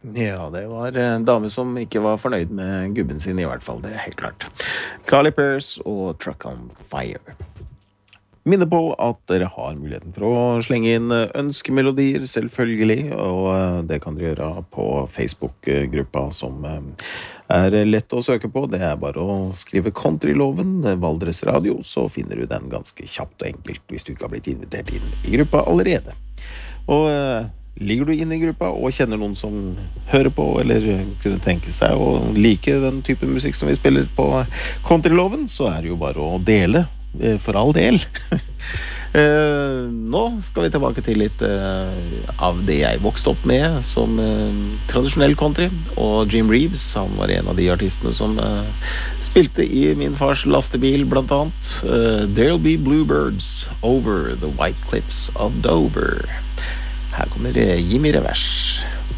Ja, det var en dame som ikke var fornøyd med gubben sin I hvert fall, det helt klart. Carly Pearce og Truck on Fire. Minne på at dere har muligheten for å slenge inn ønskemelodier, selvfølgelig, og det kan dere gjøre på Facebook-gruppa som lett å søke på. Det bare å skrive Countryloven, Valdres Radio, så finner du den ganske kjapt og enkelt hvis du ikke har blitt invitert inn I gruppa allerede. Og ligger du inne I gruppa og kjenner noen som hører på eller kunne tenke seg å like den type musikk som vi spiller på Countryloven, så det jo bare å dele for all del. Nå skal vi tilbake til litt av det jeg vokste opp med som tradisjonell country, og Jim Reeves, han var en av de artistene som spilte I min fars lastebil blant annet. There'll be bluebirds over the white cliffs of Dover. Her kommer Jimmy Revers.